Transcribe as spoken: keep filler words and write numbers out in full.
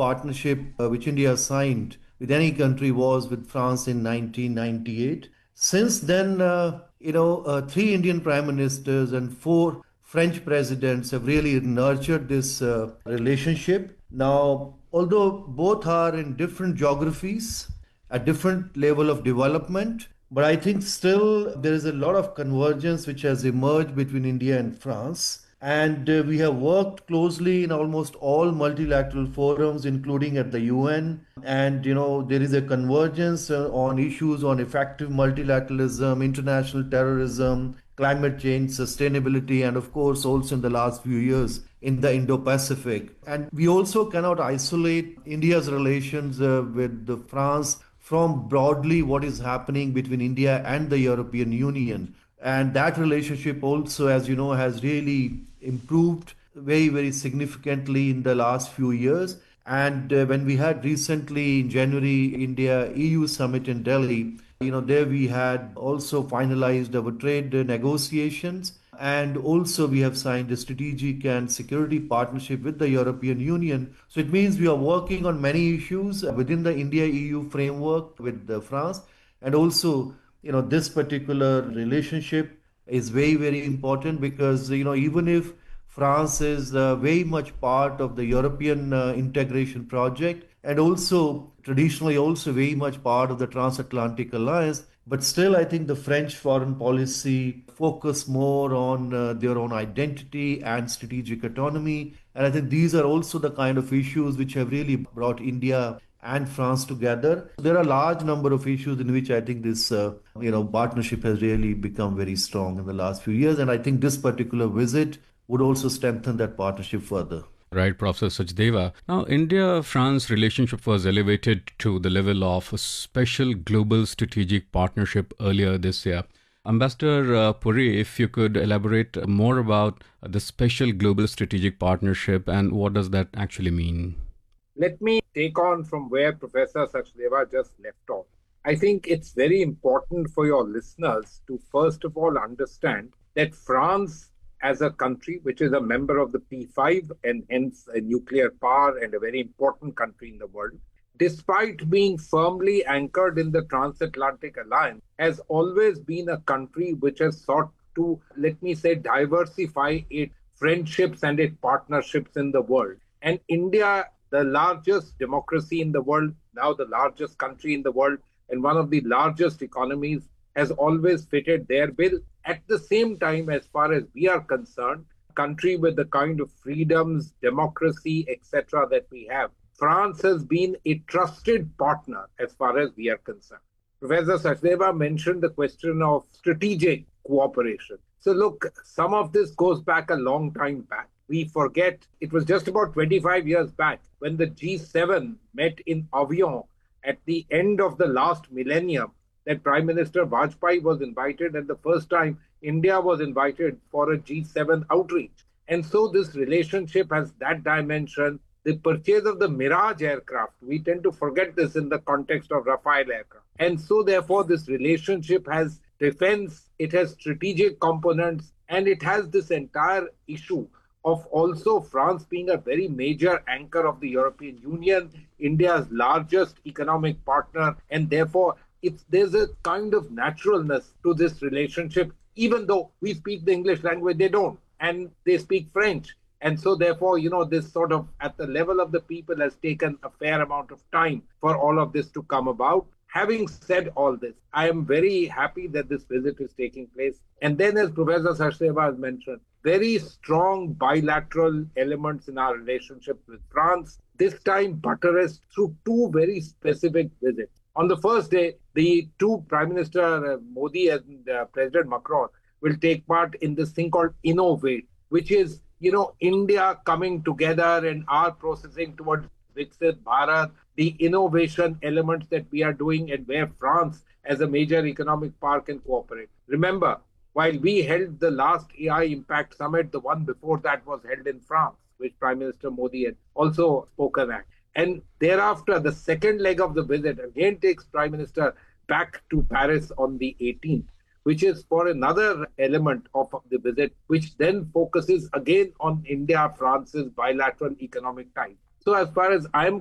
partnership uh, which India signed with any country was with France in nineteen ninety-eight. Since then, uh, you know, uh, three Indian prime ministers and four French presidents have really nurtured this uh, relationship. Now, although both are in different geographies, a different level of development, but I think still there is a lot of convergence which has emerged between India and France. And uh, we have worked closely in almost all multilateral forums, including at the U N. And, you know, there is a convergence uh, on issues on effective multilateralism, international terrorism, climate change, sustainability, and of course, also in the last few years in the Indo-Pacific. And we also cannot isolate India's relations uh, with the France from broadly what is happening between India and the European Union. And that relationship also, as you know, has really improved very, very significantly in the last few years. And uh, when we had recently in January India E U summit in Delhi, you know, there we had also finalized our trade uh, negotiations. And also we have signed a strategic and security partnership with the European Union. So it means we are working on many issues within the India-E U framework with uh, France. And also, you know, this particular relationship is very, very important because, you know, even if France is uh, very much part of the European uh, integration project and also traditionally also very much part of the transatlantic alliance, but still, I think the French foreign policy focus more on uh, their own identity and strategic autonomy. And I think these are also the kind of issues which have really brought India and France together. There are a large number of issues in which I think this, uh, you know, partnership has really become very strong in the last few years. And I think this particular visit would also strengthen that partnership further. Right, Professor Sachdeva. Now, India-France relationship was elevated to the level of a special global strategic partnership earlier this year. Ambassador uh, Puri, if you could elaborate more about uh, the special global strategic partnership and what does that actually mean? Let me take on from where Professor Sachdeva just left off. I think it's very important for your listeners to first of all understand that France as a country, which is a member of the P five and hence a nuclear power and a very important country in the world, despite being firmly anchored in the transatlantic alliance, has always been a country which has sought to, let me say, diversify its friendships and its partnerships in the world. And India, the largest democracy in the world, now the largest country in the world, and one of the largest economies, has always fitted their bill. At the same time, as far as we are concerned, a country with the kind of freedoms, democracy, et cetera that we have, France has been a trusted partner as far as we are concerned. Professor Sachdeva mentioned the question of strategic cooperation. So look, some of this goes back a long time back. We forget it was just about twenty-five years back when the G seven met in Avion at the end of the last millennium that Prime Minister Vajpayee was invited, and the first time India was invited for a G seven outreach. And so this relationship has that dimension. The purchase of the Mirage aircraft, we tend to forget this in the context of Rafale aircraft. And so therefore this relationship has defense, it has strategic components, and it has this entire issue of also France being a very major anchor of the European Union, India's largest economic partner, and therefore it's, there's a kind of naturalness to this relationship, even though we speak the English language, they don't, and they speak French. And so therefore, you know, this sort of at the level of the people has taken a fair amount of time for all of this to come about. Having said all this, I am very happy that this visit is taking place. And then, as Professor Sachdeva has mentioned, very strong bilateral elements in our relationship with France, this time buttressed through two very specific visits. On the first day, the two Prime Minister uh, Modi and uh, President Macron will take part in this thing called Innovate, which is, you know, India coming together and our processing towards Viksit Bharat, the innovation elements that we are doing and where France as a major economic power can cooperate. Remember, while we held the last A I Impact Summit, the one before that was held in France, which Prime Minister Modi had also spoken at. And thereafter, the second leg of the visit again takes Prime Minister back to Paris on the eighteenth, which is for another element of the visit, which then focuses again on India-France's bilateral economic ties. So as far as I'm